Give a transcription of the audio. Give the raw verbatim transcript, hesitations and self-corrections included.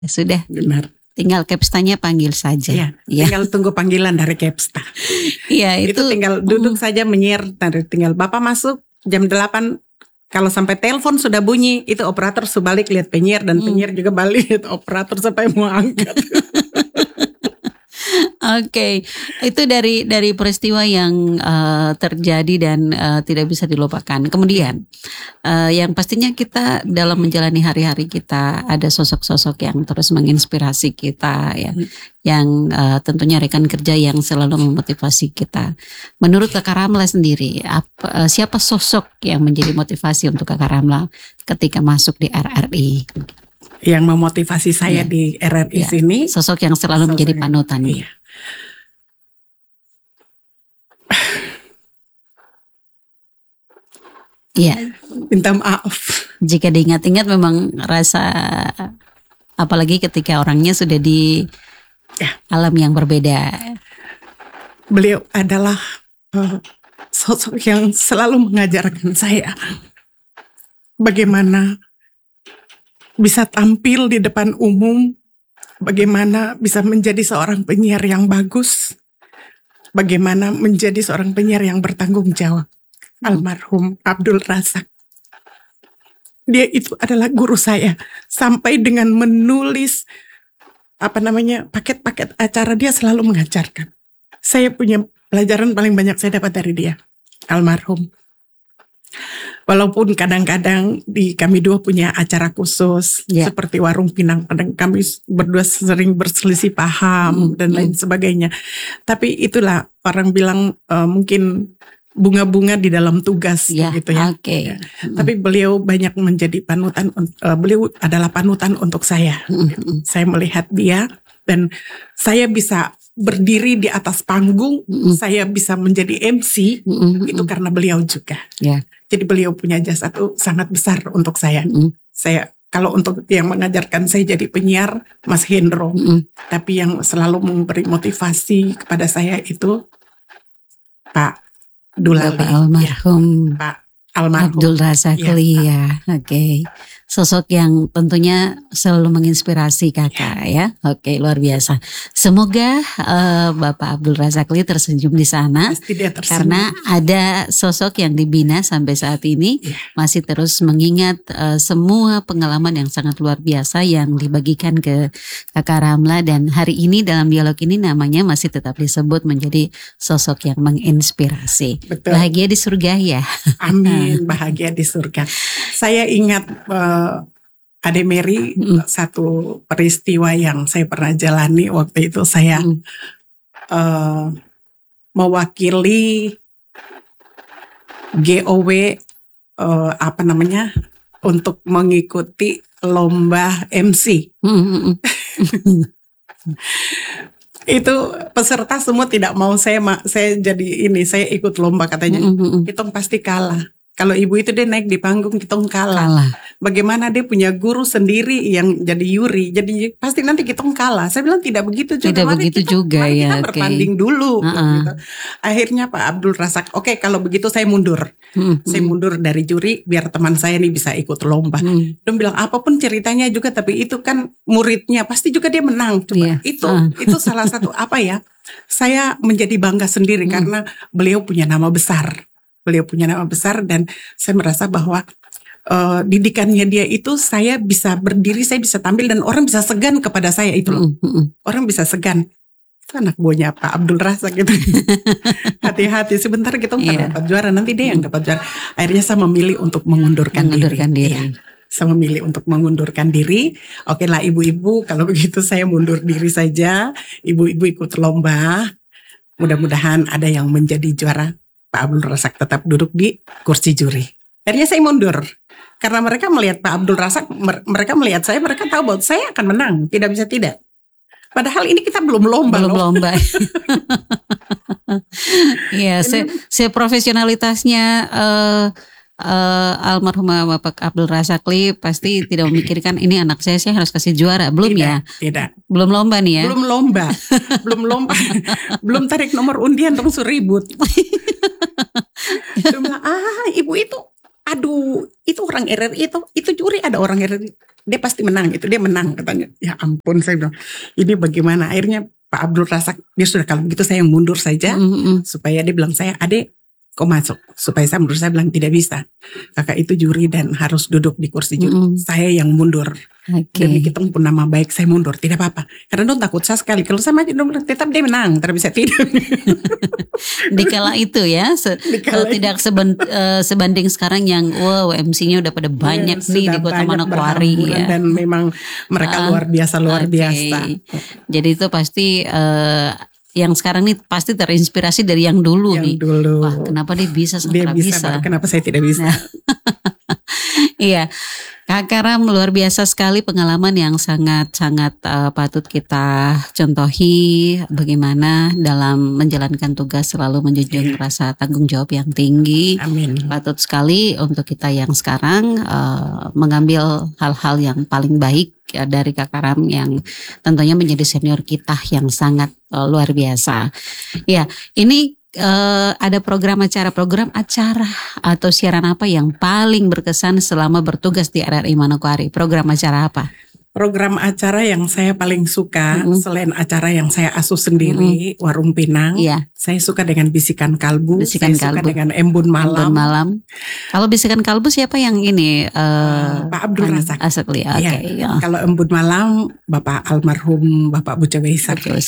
Ya sudah. Benar. Tinggal Kepstanya panggil saja. Ya, ya. Tinggal tunggu panggilan dari Kepsta. Iya itu, itu tinggal duduk um, saja menyiar. Tinggal Bapak masuk jam delapan. Kalau sampai telepon sudah bunyi, itu operator sebalik lihat penyiar dan penyiar hmm. juga balik lihat operator sampai mau angkat. Oke, okay. Itu dari dari peristiwa yang uh, terjadi dan uh, tidak bisa dilupakan. Kemudian, uh, yang pastinya kita dalam menjalani hari-hari kita ada sosok-sosok yang terus menginspirasi kita, ya, yang uh, tentunya rekan kerja yang selalu memotivasi kita. Menurut Kakak Ramla sendiri, apa, uh, siapa sosok yang menjadi motivasi untuk Kakak Ramla ketika masuk di R R I? Yang memotivasi saya ya. Di R R I ya. Sini, sosok yang selalu sosok menjadi panutan. Iya. Iya, minta maaf. Jika diingat-ingat memang rasa, apalagi ketika orangnya sudah di ya. Alam yang berbeda. Beliau adalah uh, sosok yang selalu mengajarkan saya bagaimana bisa tampil di depan umum, bagaimana bisa menjadi seorang penyiar yang bagus, bagaimana menjadi seorang penyiar yang bertanggung jawab. Almarhum Abdul Razak. Dia itu adalah guru saya. Sampai dengan menulis apa namanya paket-paket acara, dia selalu mengajarkan. Saya punya pelajaran paling banyak saya dapat dari dia. Almarhum. Walaupun kadang-kadang di kami dua punya acara khusus yeah. seperti Warung Pinang, kadang kami berdua sering berselisih paham mm, dan lain mm. sebagainya. Tapi itulah orang bilang uh, mungkin bunga-bunga di dalam tugas ya, gitu ya. Okay. ya. Mm. Tapi beliau banyak menjadi panutan. Uh, beliau adalah panutan untuk saya. Mm. Gitu. Saya melihat dia dan saya bisa berdiri di atas panggung. Mm. Saya bisa menjadi M C. Mm. Itu karena beliau juga. Yeah. Jadi beliau punya jasa itu sangat besar untuk saya. Mm. Saya kalau untuk yang mengajarkan saya jadi penyiar Mas Hendro. Mm. Tapi yang selalu memberi motivasi kepada saya itu Pak Dulali, Bapak almarhum ya, Pak almarhum Abdul Razak ya, ya. Oke. Okay. Sosok yang tentunya selalu menginspirasi kakak ya, ya. Oke, okay, luar biasa. Semoga uh, Bapak Abdul Razak tersenyum di sana. Pasti dia tersenyum. Karena ada sosok yang dibina sampai saat ini ya. Masih terus mengingat uh, semua pengalaman yang sangat luar biasa yang dibagikan ke Kakak Ramla, dan hari ini dalam dialog ini namanya masih tetap disebut menjadi sosok yang menginspirasi. Betul. Bahagia di surga ya. Amin, bahagia di surga. Saya ingat uh, Ade Mary, mm. satu peristiwa yang saya pernah jalani waktu itu. Saya mm. uh, mewakili G O W uh, apa namanya untuk mengikuti lomba M C. Mm. Itu peserta semua tidak mau saya saya jadi ini saya ikut lomba katanya. Mm. Kita pasti kalah. Kalau ibu itu dia naik di panggung, kita kalah. kalah. Bagaimana dia punya guru sendiri yang jadi Yuri, jadi pasti nanti kita kalah. Saya bilang tidak begitu juga. Tidak mari begitu kita, juga mari ya. Kita bertanding okay. dulu. Uh-uh. Gitu. Akhirnya Pak Abdul Razak, oke okay, kalau begitu saya mundur. Hmm, saya hmm. mundur dari juri biar teman saya nih bisa ikut lomba. Hmm. Dia bilang apapun ceritanya juga, tapi itu kan muridnya pasti juga dia menang. Coba yeah. itu uh. itu salah satu apa ya? Saya menjadi bangga sendiri hmm. karena beliau punya nama besar. Beliau punya nama besar dan saya merasa bahwa uh, didikannya dia itu saya bisa berdiri, saya bisa tampil dan orang bisa segan kepada saya itu loh. Mm-hmm. Orang bisa segan. Itu anak buahnya Pak Abdul Razak gitu. Hati-hati sebentar kita nggak yeah. dapat juara, nanti dia yang dapat juara. Akhirnya saya memilih untuk mengundurkan, mengundurkan diri. diri. Ya, saya memilih untuk mengundurkan diri. Oke lah ibu-ibu, kalau begitu saya mundur diri saja. Ibu-ibu ikut lomba. Mudah-mudahan ada yang menjadi juara. Pak Abdul Razak tetap duduk di kursi juri. Akhirnya saya mundur. Karena mereka melihat Pak Abdul Razak, mereka melihat saya, mereka tahu bahwa saya akan menang. Tidak bisa tidak. Padahal ini kita belum lomba. Belum loh. lomba. Iya, se, se profesionalitasnya uh, uh, almarhum Bapak Abdul Razak pasti tidak memikirkan ini anak saya, saya harus kasih juara. Belum tidak, ya? Tidak. Belum lomba nih ya? Belum lomba. belum lomba. Belum tarik nomor undian langsung ribut. Dia bilang, ah ibu itu, aduh itu orang R R I itu, itu juri ada orang R R I. dia pasti menang, itu dia menang katanya. Ya ampun, saya bilang ini bagaimana. Akhirnya Pak Abdul Razak dia sudah, kalau begitu saya yang mundur saja, mm-hmm. supaya dia bilang saya adek kok masuk, supaya saya mundur. Saya bilang tidak bisa, kakak itu juri dan harus duduk di kursi juri, mm-hmm. saya yang mundur. Okay. Demi kita pun nama baik saya mundur, tidak apa-apa. Karena dong takut saya sekali, kalau saya maju dong tetap dia menang, tapi saya tidak. Dikala itu ya, se- Dikala tidak seben, uh, sebanding sekarang yang wow M C-nya udah pada banyak ya, nih di Kota Manokwari ya. Dan memang mereka uh, luar biasa luar okay. biasa. Jadi itu pasti uh, yang sekarang nih pasti terinspirasi dari yang dulu yang nih. Dulu. Wah, kenapa dia bisa dia bisa, bisa. Kenapa saya tidak bisa? Iya. Kak Karam luar biasa sekali pengalaman yang sangat-sangat uh, patut kita contohi, bagaimana dalam menjalankan tugas selalu menjunjung yeah. rasa tanggung jawab yang tinggi. Amin. Patut sekali untuk kita yang sekarang uh, mengambil hal-hal yang paling baik ya, dari Kak Karam yang tentunya menjadi senior kita yang sangat uh, luar biasa. Ya, ini Uh, ada program acara, program acara atau siaran apa yang paling berkesan selama bertugas di R R I Manokwari? Program acara apa? Program acara yang saya paling suka, mm-hmm. selain acara yang saya asuh sendiri, mm-hmm. Warung Pinang, yeah. saya suka dengan Bisikan Kalbu, Bisikan saya Kalbu. suka dengan Embun Malam. Embun Malam. Kalau Bisikan Kalbu siapa yang ini? Uh, Pak Abdul Razak. Asakli, oke. Okay, ya. Ya. Kalau Embun Malam, Bapak almarhum Bapak Buce Waisak.